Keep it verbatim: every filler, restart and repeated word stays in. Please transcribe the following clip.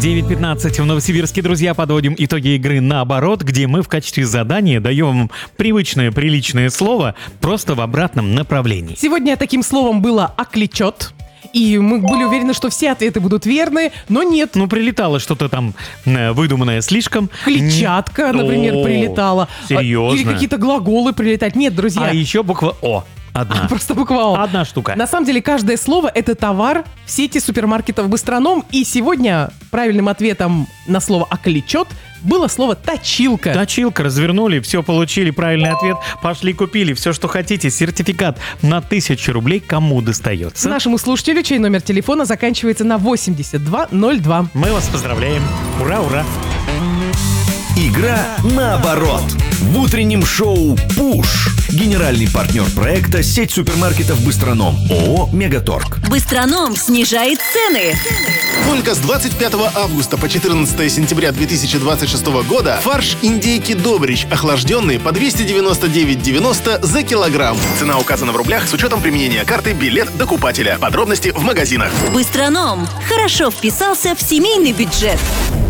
девять пятнадцать в Новосибирске, друзья, подводим итоги игры «Наоборот», где мы в качестве задания даем вам привычное, приличное слово просто в обратном направлении. Сегодня таким словом было «окличет». И мы были уверены, что все ответы будут верны, но нет. Ну, прилетало что-то там э, выдуманное слишком. Клетчатка, например, О, прилетала. серьезно? Или какие-то глаголы прилетать. Нет, друзья. А еще буква «О». Одна. Просто буква О. Одна штука. На самом деле, каждое слово — это товар в сети супермаркетов «Быстроном». И сегодня правильным ответом на слово «окличет» было слово «точилка». Точилка, развернули, все, получили правильный ответ, пошли купили все, что хотите. Сертификат на тысячу рублей кому достается? Нашему слушателю, чей номер телефона заканчивается на восемьдесят два ноль два. Мы вас поздравляем. Ура, ура. Игра «Наоборот» в утреннем шоу «Пуш». Генеральный партнер проекта — сеть супермаркетов «Быстроном» ООО «Мегаторг». «Быстроном» снижает цены. Только с двадцать пятого августа по четырнадцатое сентября две тысячи двадцать шестого года фарш индейки Добрич охлажденный по двести девяносто девять девяносто за килограмм. Цена указана в рублях с учетом применения карты «Билет докупателя». Подробности в магазинах. «Быстроном» хорошо вписался в семейный бюджет.